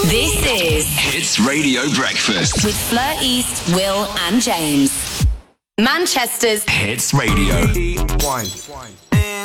This is Hits Radio Breakfast with Fleur East, Will and James. Manchester's Hits Radio. Wine.